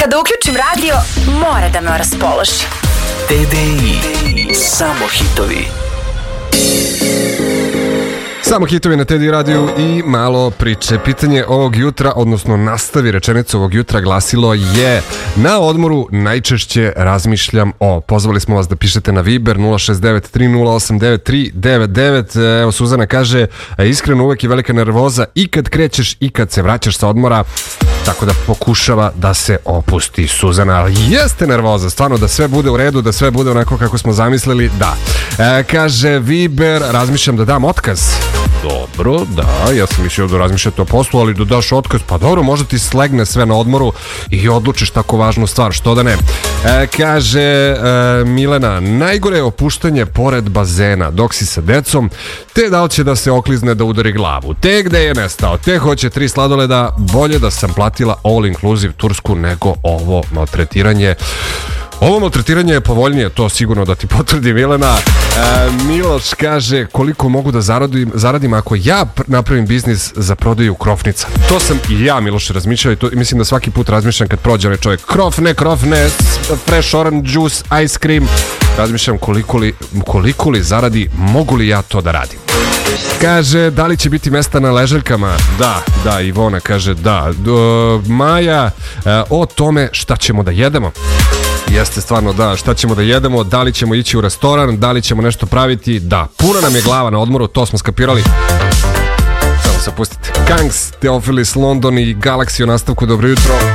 Kada uključim radio, mora da me raspoloži. TDI, samo hitovi. Samo hitovi na TDI radiju i malo priče. Pitanje ovog jutra, odnosno nastavi rečenicu ovog jutra glasilo je: na odmoru najčešće razmišljam o. Pozvali smo vas da pišete na Viber 069-308-9399. Evo, Suzana kaže: iskreno uvek je velika nervoza i kad krećeš i kad se vraćaš sa odmora, tako da pokušava da se opusti. Suzana, ali jeste nervoza, stvarno, da sve bude u redu, da sve bude onako kako smo zamislili, da. Kaže Viber: razmišljam da dam otkaz. Dobro, da, ja sam mislio da razmišljate o poslu, ali da daš otkaz, pa dobro, možda ti slegne sve na odmoru i odlučiš tako važnu stvar, što da ne. Kaže Milena: najgore je opuštanje pored bazena dok si sa decom, te da li će da se oklizne da udari glavu, te gde je nestao, te hoće 3 sladoleda, bolje da sam platila all inclusive Tursku nego ovo maltretiranje. Ovo maltretiranje je povoljnije, to sigurno da ti potvrdi Milena. Miloš kaže: koliko mogu da zaradim ako ja napravim biznis za prodaju krofnica. To sam i ja, Miloš, razmišljao i to mislim da svaki put razmišljam kad prođe onaj čovjek: krofne, fresh orange juice, ice cream. Razmišljam koliko li zaradi, mogu li ja to da radim. Kaže: da li će biti mesta na ležaljkama? Da, Ivona kaže da. Maja: o tome šta ćemo da jedemo. Jeste, stvarno, da, šta ćemo da jedemo, da li ćemo ići u restoran, da li ćemo nešto praviti, da, puna nam je glava na odmoru, to smo skapirali. Samo se pustite. Kangs, Teofilis London i Galaxy u nastavku, dobro jutro.